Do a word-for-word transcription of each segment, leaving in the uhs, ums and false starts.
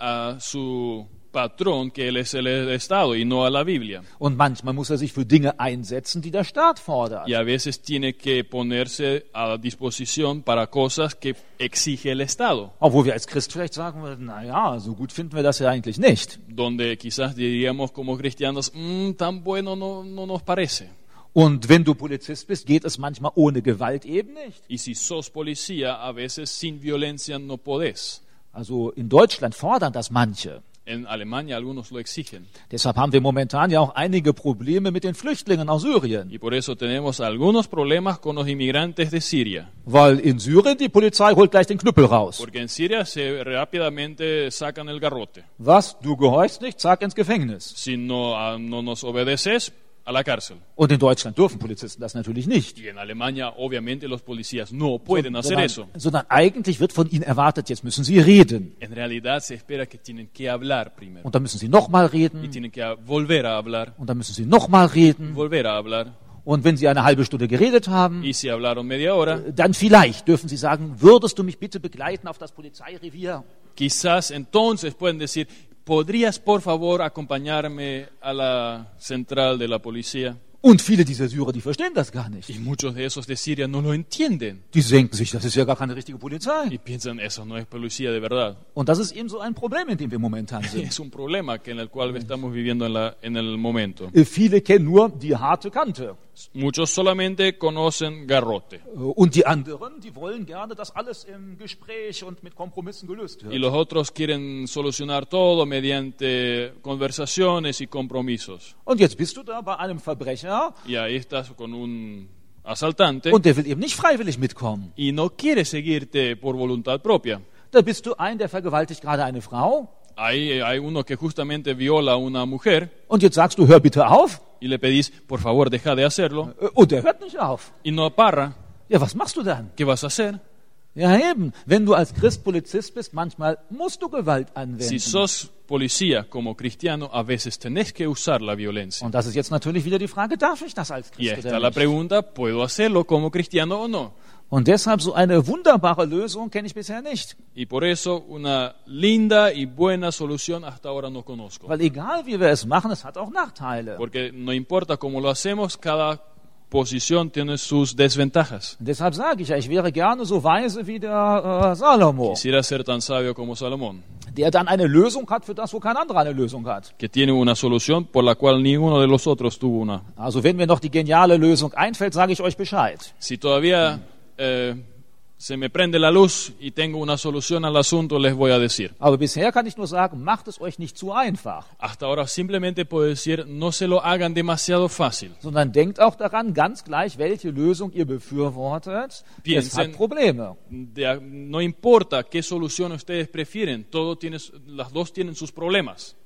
a su patrón, que él es el Estado y no a la Biblia. Und manchmal muss er sich für Dinge einsetzen, die der Staat fordert. Y a veces tiene que ponerse a disposición para cosas que exige el Estado. Obwohl wir als Christ vielleicht sagen würden, naja, so gut finden wir das ja eigentlich nicht. Donde quizás diríamos como cristianos, mmm, tan bueno no, no nos parece. Und wenn du Polizist bist, geht es manchmal ohne Gewalt eben nicht. Y si sos policía, a veces sin violencia no podés. Also in Deutschland fordern das manche. En Alemania algunos lo exigen. Deshalb haben wir momentan ja auch einige Probleme mit den Flüchtlingen aus Syrien. Y por eso tenemos algunos problemas con los inmigrantes de Siria. Weil in Syrien die Polizei holt gleich den Knüppel raus. Porque en Siria se rápidamente sacan el garrote. Was? Du gehorchst nicht? Zack, ins Gefängnis. Si no, uh, no nos obedeces, a la cárcel. Und in Deutschland dürfen Polizisten das natürlich nicht. Y en Alemania, obviamente, los policías no pueden So, hacer sondern, eso. sondern eigentlich wird von ihnen erwartet, jetzt müssen sie reden. En realidad se espera que tienen que hablar primero. Und dann müssen sie nochmal Y reden. tienen que volver a hablar, Und dann müssen sie nochmal reden. volver a hablar. Und wenn sie eine halbe Stunde geredet haben, Y si hablaron media hora, dann vielleicht dürfen sie sagen, würdest du mich bitte begleiten auf das Polizeirevier? quizás entonces pueden decir, ¿podrías por favor acompañarme a la central de la policía? Und viele dieser Syrer, die verstehen das gar nicht. Y muchos de esos de Siria no lo entienden. Die denken sich, das ist ja gar keine richtige Polizei. Y piensan, eso no es policía de verdad. Und das ist eben so ein Problem, in dem wir momentan sind. Es un problema que en el cual estamos viviendo en, la, en el momento. Äh, Viele kennen nur die harte Kante. Muchos solamente conocen garrote. Äh, Und die anderen, die wollen gerne, dass alles im Gespräch und mit Kompromissen gelöst Y wird. los otros quieren solucionar todo mediante conversaciones y compromisos. Und jetzt bist du da bei einem Verbrecher Y ahí estás con un asaltante und der will eben nicht freiwillig mitkommen. y no quiere seguirte por voluntad propia. Da bist du ein, der vergewaltigt gerade eine Frau Ahí hay uno que justamente viola a una mujer und jetzt sagst du, hör bitte auf. y le pedís, por favor, deja de hacerlo. Äh, Und der hört nicht auf. Y no parra. Ja, was machst du dann? ¿Qué vas a hacer? Ja eben, wenn du als Christ Polizist bist, manchmal musst du Gewalt anwenden. Si sos policía como cristiano, a veces tenés que usar la violencia. Und das ist jetzt natürlich wieder die Frage, darf ich das als Y Christ está oder la nicht? pregunta, ¿puedo hacerlo como cristiano o no? Und deshalb so eine wunderbare Lösung kenne ich bisher nicht. Y por eso una linda y buena solución hasta ahora no conozco. Weil egal wie wir es machen, es hat auch Nachteile. Porque no importa cómo lo hacemos, cada posición tiene sus desventajas. Und deshalb sage ich ja, ich wäre gerne so weise wie der äh, Salomo, Quisiera ser tan sabio como Salomón, der dann eine Lösung hat für das, wo kein anderer eine Lösung hat. que tiene una solución por la cual ninguno de los otros tuvo una. Also wenn mir noch die geniale Lösung einfällt, sage ich euch Bescheid. Si todavía eh, se me prende la luz y tengo una solución al asunto, les voy a decir. Aber bisher kann ich nur sagen, macht es euch nicht zu einfach, Hasta ahora simplemente puedo decir, no se lo hagan demasiado fácil. sondern denkt auch daran, ganz gleich, welche Lösung ihr befürwortet, es Piensen- hat Probleme. De- no importa qué solución ustedes prefieren, todo tiene, las dos tienen sus problemas.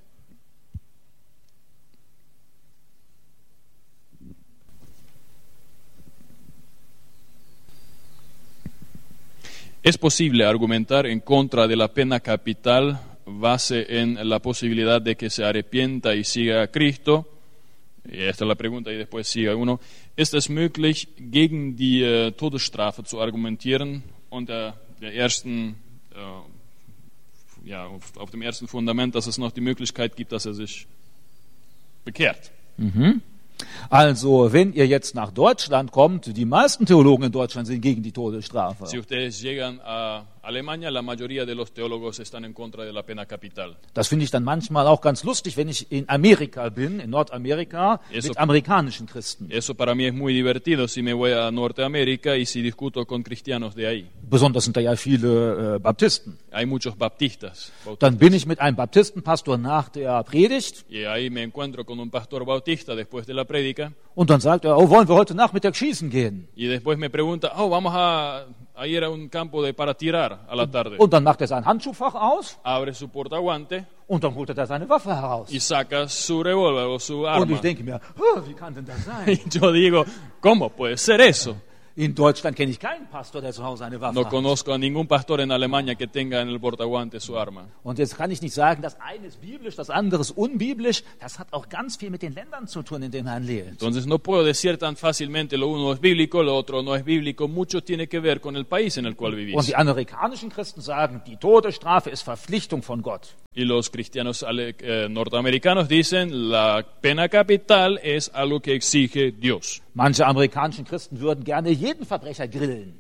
Es posible argumentar en contra de la pena capital base en la posibilidad de que se arrepienta y siga a Cristo. Y esta es la pregunta y después sigue uno. Ist es möglich, gegen die äh, Todesstrafe zu argumentieren unter der ersten, äh, ja, auf, auf dem ersten Fundament, dass es noch die Möglichkeit gibt, dass er sich bekehrt? Also, wenn ihr jetzt nach Deutschland kommt, die meisten Theologen in Deutschland sind gegen die Todesstrafe. Si ustedes llegan a Alemania, la mayoría de los teólogos están en contra de la pena capital. Das finde ich dann manchmal auch ganz lustig, wenn ich in Amerika bin, in Nordamerika, Eso- mit amerikanischen Christen. Eso para mí es muy divertido si me voy a Norteamérica y si discuto con cristianos de ahí. Besonders sind da ja viele äh, Baptisten. Hay muchos baptistas. Dann bin ich mit einem Baptistenpastor nach der Predigt Y ahí me encuentro con un pastor bautista después de la prédica und dann sagt er, oh, wollen wir heute Nachmittag schießen gehen? y después me pregunta, oh, vamos a, a ir a un campo de para tirar a la tarde. Und dann macht er sein Handschuhfach aus Abre su portaguante und dann holt er da seine Waffe heraus. y saca su revólver o su Und arma. ich denke mir, oh, wie kann denn das sein? Y yo digo, ¿cómo puede ser eso? In Deutschland kenne ich keinen Pastor, der zu Hause eine Waffe No hat. conozco a ningún pastor en Alemania que tenga en el portaguante su arma. Und jetzt kann ich nicht sagen, das eine ist biblisch, das andere ist unbiblisch. Das hat auch ganz viel mit den Ländern zu tun, in denen man lebt. Entonces no puedo decir tan fácilmente lo uno es bíblico, lo otro no es bíblico. Mucho tiene que ver con el país en el cual Und vivís. die amerikanischen Christen sagen, die Todesstrafe ist Verpflichtung von Gott. Y los cristianos ale- eh, norteamericanos dicen la pena capital es algo que exige Dios. Manche amerikanischen Christen würden gerne jeden Verbrecher grillen.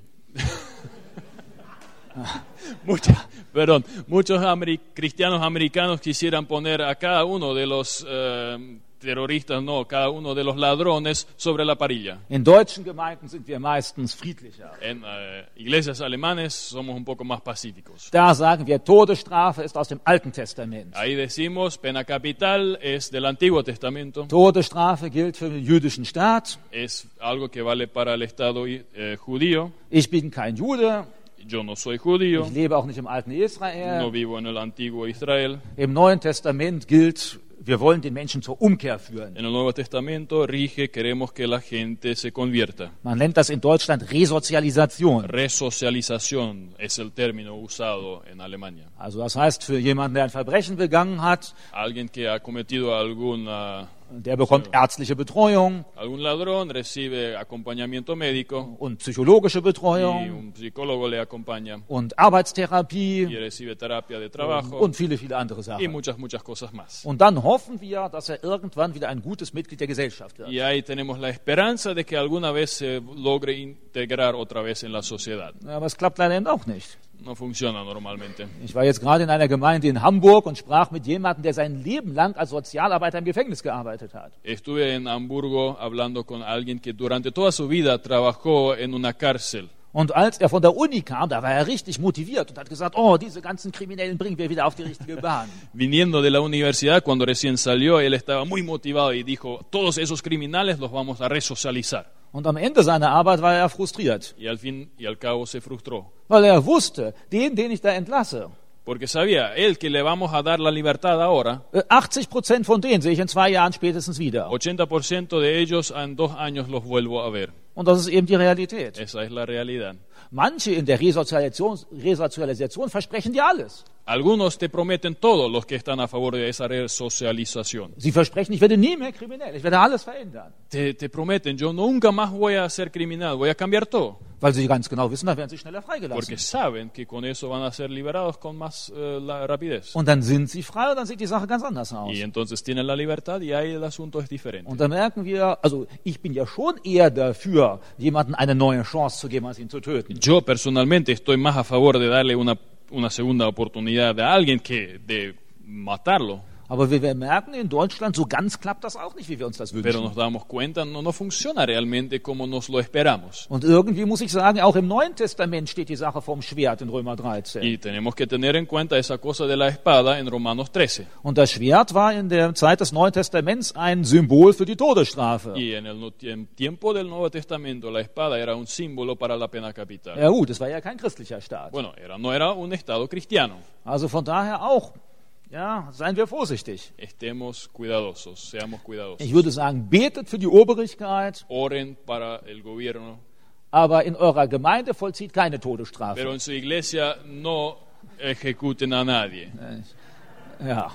Mucha- perdón, muchos ameri- cristianos americanos quisieran poner a cada uno de los eh, terroristas, no, cada uno de los ladrones sobre la parrilla. In deutschen Gemeinden sind wir meistens friedlicher. En eh, iglesias alemanes somos un poco más pacíficos. Da sagen wir, Todesstrafe ist aus dem Alten Testament. Ahí decimos, pena capital es del Antiguo Testamento, Todesstrafe gilt für den jüdischen Staat. es algo que vale para el Estado eh, judío. Ich bin kein Jude. Yo no soy judío, Ich lebe auch nicht im alten no Israel. vivo en el Antiguo Israel. Im Neuen Testament gilt, wir wollen den Menschen zur Umkehr führen. En el Nuevo Testamento rige, queremos que la gente se convierta. Man nennt das in Deutschland Resozialisation. Resocialización es el término usado en Alemania. Also das heißt, für jemanden, der ein Verbrechen begangen hat, Alguien que ha cometido alguna, der bekommt ärztliche Betreuung algún ladrón recibe acompañamiento médico und psychologische y Betreuung un psicólogo le acompaña und y Arbeitstherapie recibe terapia de trabajo und viele, viele andere y Sachen. muchas, muchas cosas más. Und dann hoffen wir, dass er irgendwann wieder ein gutes Mitglied der Gesellschaft wird. Y ahí tenemos la esperanza de que alguna vez se logre integrar otra vez en la sociedad. Aber es klappt leider eben auch nicht. No funciona normalmente. Ich war jetzt gerade in einer Gemeinde in Hamburg und sprach mit jemandem, der sein Leben lang als Sozialarbeiter im Gefängnis gearbeitet hat. Estuve en Hamburgo hablando con alguien que durante toda su vida trabajó en una cárcel. Und als er von der Uni kam, da war er richtig motiviert und hat gesagt, oh, diese ganzen Kriminellen bringen wir wieder auf die richtige Bahn. Viniendo de la universidad, cuando recién salió, él estaba muy motivado y dijo, todos esos criminales los vamos a resocializar. Und am Ende seiner Arbeit war er frustriert, Y al fin y al cabo se frustró. weil er wusste, den, den ich da entlasse, Porque sabía, él que le vamos a dar la libertad ahora, äh, achtzig Prozent von denen sehe ich in zwei Jahren spätestens wieder. ochenta por ciento de ellos en dos años los vuelvo a ver. Und das ist eben die Realität. Esa es la realidad. Manche in der Resozialisation, Resozialisation versprechen dir alles. Algunos te prometen todo, los que están a favor de esa resocialización. Sie versprechen, ich werde nie mehr kriminell, ich werde alles verändern. Te, te prometen, yo nunca más voy a ser criminal, voy a cambiar todo. Weil sie ganz genau wissen, dann werden sie schneller freigelassen. Porque saben que con eso van a ser liberados con más eh, la rapidez. Und dann sind sie frei und dann sieht die Sache ganz anders aus. Y entonces tienen la libertad y ahí el asunto es diferente. Und dann merken wir, also ich bin ja schon eher dafür, jemandem eine neue Chance zu geben, als ihn zu töten. Yo personalmente estoy más a favor de darle una, una segunda oportunidad a alguien que de matarlo. Aber wie wir merken, in Deutschland, so ganz klappt das auch nicht, wie wir uns das Pero wünschen. nos damos cuenta, no, no funciona realmente como nos lo esperamos. Und irgendwie muss ich sagen, auch im Neuen Testament steht die Sache vom Schwert in Römer dreizehn. Y tenemos que tener en cuenta esa cosa de la espada en Romanos trece. Und das Schwert war in der Zeit des Neuen Testaments ein Symbol für die Todesstrafe. Y en el no- en tiempo del Nuevo Testamento la espada era un símbolo para la pena capital. Ja gut, es war ja kein christlicher Staat. Bueno, era, no era un Estado cristiano. Also von daher auch, ja, seien wir vorsichtig. Estemos cuidadosos, seamos cuidadosos. Ich würde sagen, betet für die Obrigkeit, Oren para el gobierno, aber in eurer Gemeinde vollzieht keine Todesstrafe. pero en su iglesia no ejecuten a nadie. Ja.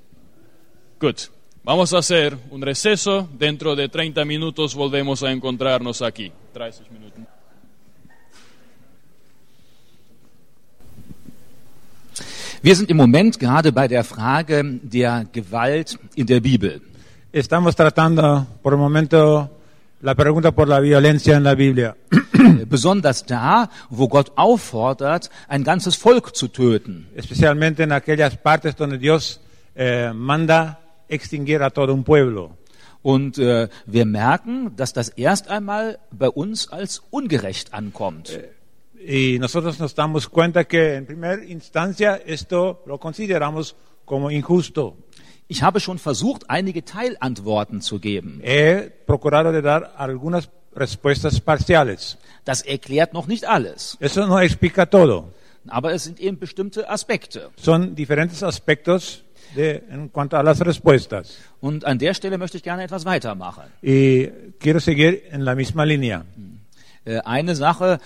Gut, vamos a hacer un receso. Dentro de treinta minutos volvemos a encontrarnos aquí. treinta minutos. Wir sind im Moment gerade bei der Frage der Gewalt in der Bibel. Estamos tratando por el momento la pregunta por la violencia en la Biblia, Besonders da, wo Gott auffordert, ein ganzes Volk zu töten. especialmente en aquellas partes donde Dios eh, manda extinguir a todo un pueblo. Und äh, wir merken, dass das erst einmal bei uns als ungerecht ankommt. Y nosotros nos damos cuenta que en primera instancia esto lo consideramos como injusto. Ich habe schon versucht, einige Teilantworten zu geben. He procurado de dar algunas respuestas parciales. Das erklärt noch nicht alles, Eso no explica todo. aber es sind eben bestimmte Aspekte. Son diferentes aspectos de, en cuanto a las respuestas. Und an der Stelle möchte ich gerne etwas weitermachen. Y quiero seguir en la misma línea. Äh, Eine Sache,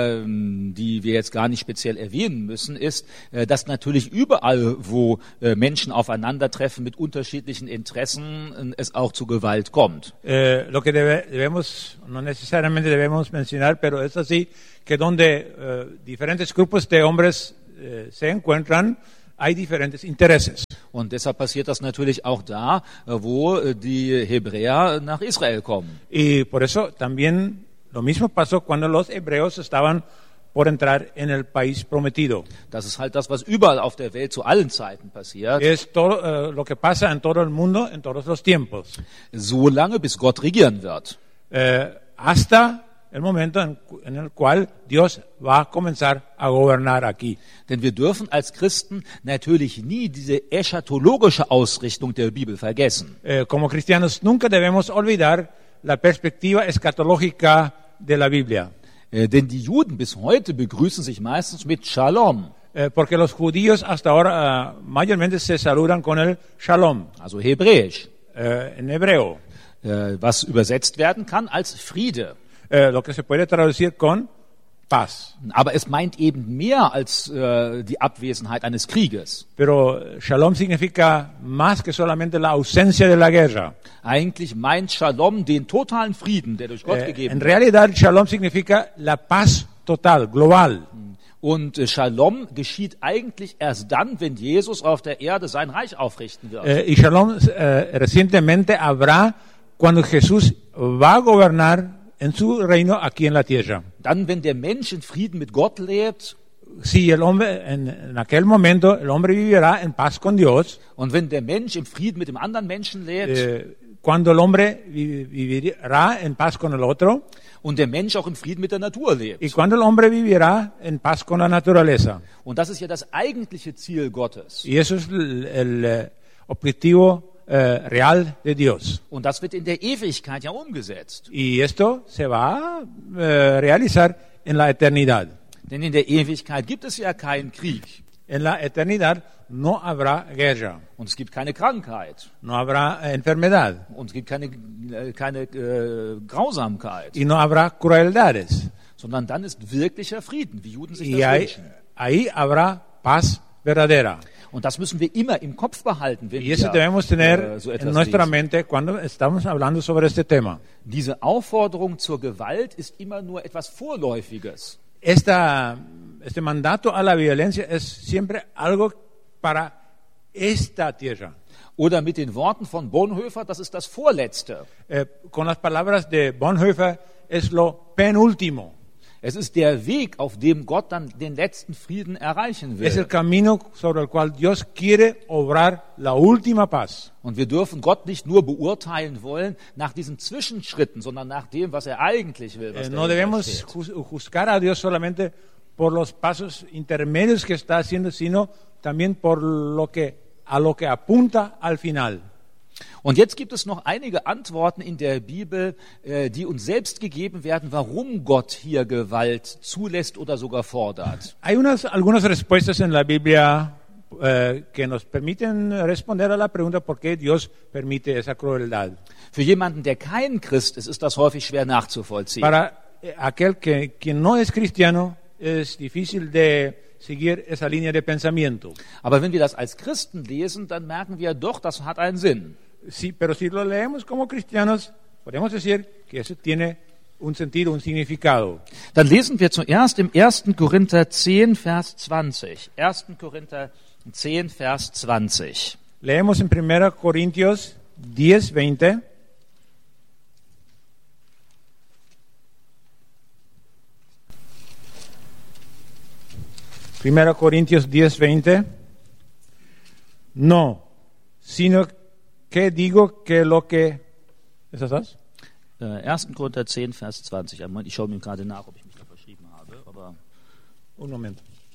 ähm, die wir jetzt gar nicht speziell erwähnen müssen, ist, äh, dass natürlich überall, wo äh, Menschen aufeinandertreffen mit unterschiedlichen Interessen, äh, es auch zu Gewalt kommt. Eh, lo que debe- debemos, no necesariamente debemos mencionar, pero es así, que donde eh, diferentes grupos de hombres eh, se encuentran, hay diferentes intereses. Und deshalb passiert das natürlich auch da, äh, wo äh, die Hebräer nach Israel kommen. Y por eso también lo mismo pasó cuando los hebreos estaban por entrar en el país prometido. Das ist halt das, was überall auf der Welt zu allen Zeiten passiert, Es todo eh, lo que pasa en todo el mundo, en todos los tiempos. so lange bis Gott regieren wird. Eh, hasta el momento en, cu- en el cual Dios va a comenzar a gobernar aquí. Denn wir dürfen als Christen natürlich nie diese eschatologische Ausrichtung der Bibel vergessen. Eh, como cristianos nunca debemos olvidar la perspectiva escatológica de la Biblia. Äh, denn die Juden bis heute begrüßen sich meistens mit Shalom, Eh, porque los judíos hasta ahora ah, mayormente se saludan con el shalom, also hebräisch, eh, en hebreo, äh, was übersetzt werden kann als Friede. eh, lo que se puede traducir con paz. Aber es meint eben mehr als äh, die Abwesenheit eines Krieges. Pero eh, shalom significa más que solamente la ausencia de la guerra. Eigentlich meint Shalom den totalen Frieden, der durch Gott Eh, gegeben en wird. realidad, shalom significa la paz total, global. Und äh, Shalom geschieht eigentlich erst dann, wenn Jesus auf der Erde sein Reich aufrichten wird. Eh, y shalom eh, recientemente habrá cuando Jesús va a gobernar en su reino aquí en la tierra. Dann, wenn der Mensch in Frieden mit Gott lebt Si el hombre, en, en aquel momento, el hombre vivirá en paz con Dios, und wenn der Mensch im Frieden mit dem anderen Menschen lebt eh, cuando el hombre vi- vivirá en paz con el otro, und der Mensch auch im Frieden mit der Natur lebt. y cuando el hombre vivirá en paz con la naturaleza. Und das ist ja das eigentliche Ziel Gottes. Y eso es el, el, eh, objetivo eh, real de Dios. Und das wird in der Ewigkeit ja umgesetzt. Y esto se va a eh, realizar en la eternidad. Denn in der Ewigkeit gibt es ja keinen Krieg En la eternidad no habrá guerra, und es gibt keine Krankheit no habrá eh, enfermedad und es gibt keine, äh, keine äh, Grausamkeit, y no habrá crueldades. sondern dann ist wirklicher Frieden, wie Juden sich Y das ahí, wünschen. ahí habrá paz verdadera. Und das müssen wir immer im Kopf behalten, wenn Y eso wir debemos tener äh, so en etwas nuestra lesen. mente cuando estamos hablando sobre este tema. Diese Aufforderung zur Gewalt ist immer nur etwas Vorläufiges. Esta, este mandato a la violencia es siempre algo para esta tierra. Oder mit den Worten von Bonhoeffer, das ist das Vorletzte. Eh, con las palabras de Bonhoeffer, es lo penúltimo. Es ist der Weg, auf dem Gott dann den letzten Frieden erreichen Es el will. camino sobre el cual Dios quiere obrar la última paz. Und wir dürfen Gott nicht nur beurteilen wollen nach diesen Zwischenschritten, sondern nach dem, was er eigentlich will. Was Eh, no dahinter debemos steht. juz- juzgar a Dios solamente por los pasos intermedios que está haciendo, sino también por lo que a lo que apunta al final. Und jetzt gibt es noch einige Antworten in der Bibel, äh, die uns selbst gegeben werden, warum Gott hier Gewalt zulässt oder sogar fordert. Hay unas, algunas respuestas en la Biblia eh, que nos permiten responder a la pregunta por qué Dios permite esa crueldad. Für jemanden, der kein Christ ist, ist das häufig schwer nachzuvollziehen. Para eh, aquel que, que no es cristiano, es difícil de seguir esa línea de pensamiento. Aber wenn wir das als Christen lesen, dann merken wir doch, das hat einen Sinn. Sí, pero si lo leemos como cristianos, podemos decir que eso tiene un sentido, un significado. Dann lesen wir zuerst im ersten Korinther zehn, Vers zwanzig. ersten Korinther zehn, Vers zwanzig. Leemos en primera Corintios diez, veinte. primera Corintios diez, veinte. No, sino que digo que lo que... ¿Es das? Äh, ersten Korinther zehn, Vers zwanzig. Einen Moment, ich schaue mir gerade nach, ob ich mich da verschrieben habe. Aber Un momento.